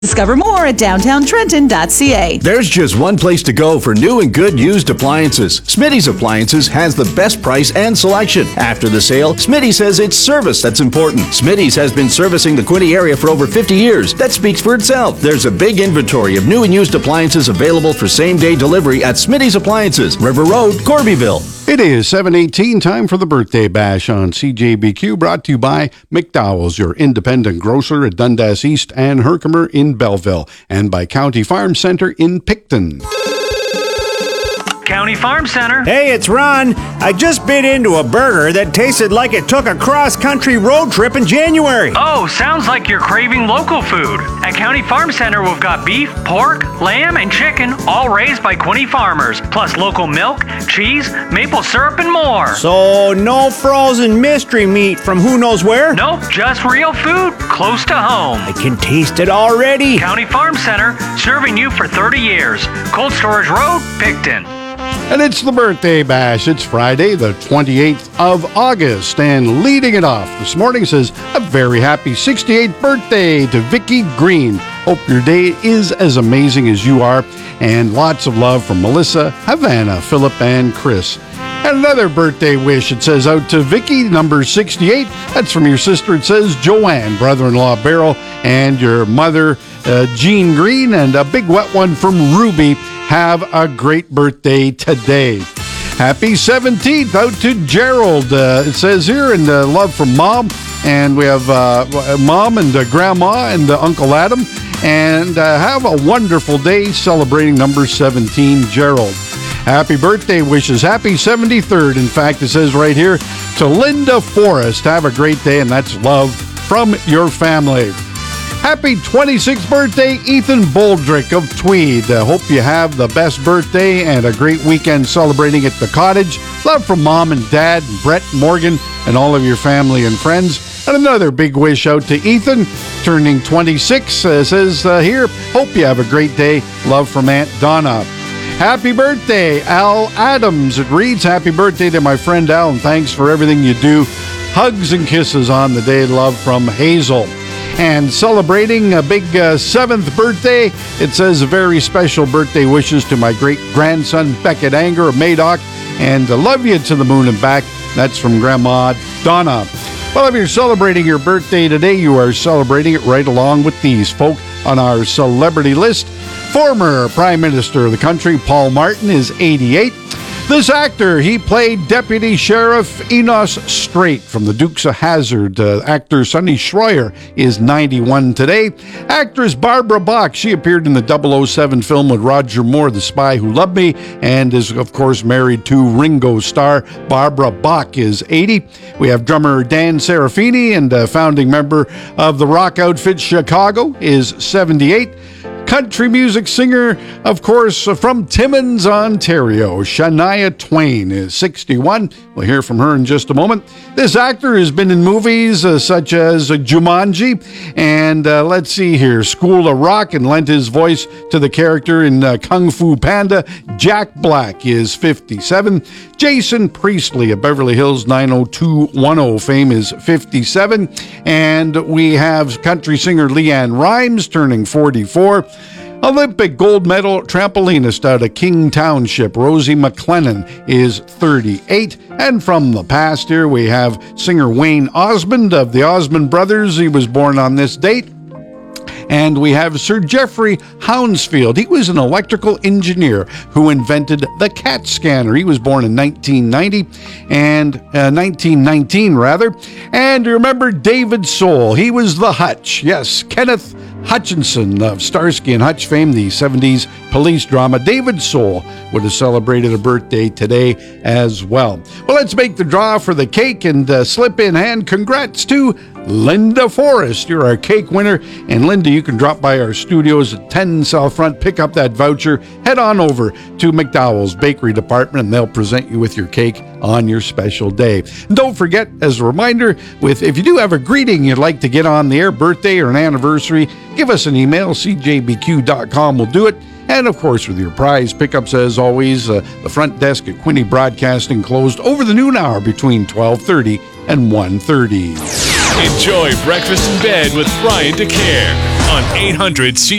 Discover more at downtowntrenton.ca. There's just one place to go for new and good used appliances. Smitty's Appliances has the best price and selection. After the sale, Smitty says it's service that's important. Smitty's has been servicing the Quinte area for over 50 years. That speaks for itself. There's a big inventory of new and used appliances available for same-day delivery at Smitty's Appliances, River Road, Corbyville. It is 7:18, time for the Birthday Bash on CJBQ, brought to you by McDowell's, your independent grocer at Dundas East and Herkimer in Belleville, and by County Farm Center in Picton. County Farm Center. Hey, it's Ron. I just bit into a burger that tasted like it took a cross-country road trip in January. Oh, sounds like you're craving local food. At County Farm Center, we've got beef, pork, lamb, and chicken, all raised by Quinte farmers, plus local milk, cheese, maple syrup, and more. So, no frozen mystery meat from who knows where? Nope, just real food, close to home. I can taste it already. County Farm Center, serving you for 30 years. Cold Storage Road, Picton. And it's the Birthday Bash. It's Friday, the 28th of August. And leading it off this morning says, a very happy 68th birthday to Vicky Green. Hope your day is as amazing as you are. And lots of love from Melissa, Havana, Philip, and Chris. And another birthday wish, it says out to Vicky, number 68. That's from your sister, it says Joanne, brother-in-law Beryl, and your mother, Jean Green, and a big wet one from Ruby. Have a great birthday today. Happy 17th out to Gerald. It says here, and love from Mom. And we have Mom and Grandma and Uncle Adam. And have a wonderful day celebrating number 17, Gerald. Happy birthday wishes. Happy 73rd. In fact, it says right here, to Linda Forrest. Have a great day, and that's love from your family. Happy 26th birthday, Ethan Boldrick of Tweed. Hope you have the best birthday and a great weekend celebrating at the cottage. Love from Mom and Dad, and Brett, Morgan, and all of your family and friends. And another big wish out to Ethan, turning 26, says here, hope you have a great day. Love from Aunt Donna. Happy birthday, Al Adams. It reads, happy birthday to my friend Al, and thanks for everything you do. Hugs and kisses on the day. Love from Hazel. And celebrating a big 7th birthday, it says very special birthday wishes to my great-grandson Beckett Anger of Madoc, and love you to the moon and back. That's from Grandma Donna. Well, if you're celebrating your birthday today, you are celebrating it right along with these folk on our celebrity list. Former Prime Minister of the country, Paul Martin, is 88. This actor, he played Deputy Sheriff Enos Strait from the Dukes of Hazzard. Actor Sonny Schroyer is 91 today. Actress Barbara Bach, she appeared in the 007 film with Roger Moore, The Spy Who Loved Me, and is, of course, married to Ringo star. Barbara Bach is 80. We have drummer Dan Serafini, and founding member of the rock outfit Chicago, is 78. Country music singer, of course, from Timmins, Ontario, Shania Twain is 61. We'll hear from her in just a moment. This actor has been in movies such as Jumanji and let's see here, School of Rock, and lent his voice to the character in Kung Fu Panda. Jack Black is 57. Jason Priestley of Beverly Hills 90210 fame is 57. And we have country singer Leanne Rimes turning 44. Olympic gold medal trampolinist out of King Township, Rosie McLennan, is 38. And from the past here, we have singer Wayne Osmond of the Osmond Brothers. He was born on this date. And we have Sir Geoffrey Hounsfield. He was an electrical engineer who invented the CAT scanner. He was born in 1919 rather. And remember David Soul. He was the Hutch. Yes, Kenneth Hutchinson of Starsky and Hutch fame, the 70s police drama. David Soul would have celebrated a birthday today as well. Well, let's make the draw for the cake and slip in hand. Congrats to Linda Forrest. You're our cake winner. And Linda, you can drop by our studios at 10 South Front, pick up that voucher, head on over to McDowell's Bakery Department, and they'll present you with your cake on your special day. And don't forget, as a reminder, if you do have a greeting you'd like to get on the air, birthday or an anniversary, give us an email, cjbq.com will do it. And, of course, with your prize pickups, as always, the front desk at Quinte Broadcasting closed over the noon hour between 12:30 and 1:30. Enjoy breakfast in bed with Brian DeCare on 800